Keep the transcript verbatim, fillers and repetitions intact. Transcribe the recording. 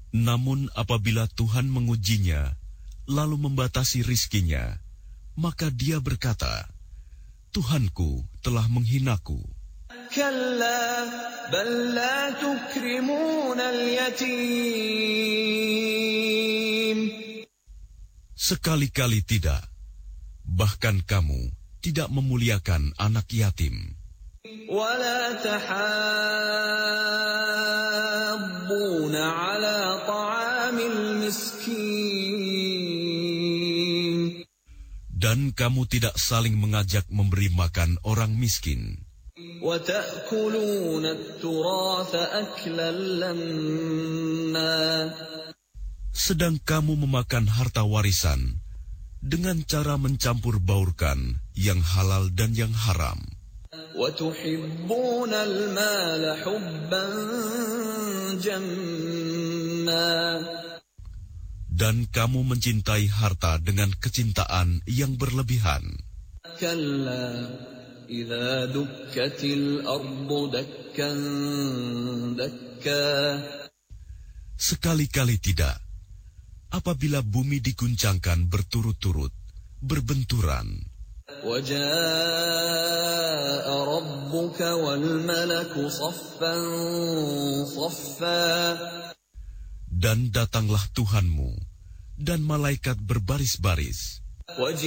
Namun apabila Tuhan mengujinya, lalu membatasi rizkinya, maka dia berkata, Tuhanku telah menghinaku. كلا بل لا تكرمون اليتيم. Sekali-kali tidak. Bahkan kamu tidak memuliakan anak yatim. ولا تحاضون على طعام المسكين. Dan kamu tidak saling mengajak memberi makan orang miskin. وتأكلون التراث أكلا لما. Sedang kamu memakan harta warisan dengan cara mencampur baurkan yang halal dan yang haram. وتحبون المال حبا جما. Dan kamu mencintai harta dengan kecintaan yang berlebihan. كلا إذا دكت الأرض دكا دكا. Sekali-kali tidak. Apabila bumi diguncangkan berturut-turut, berbenturan. وجاء ربك والملك صفا صفا. Dan datanglah Tuhanmu, dan malaikat berbaris-baris. وجئ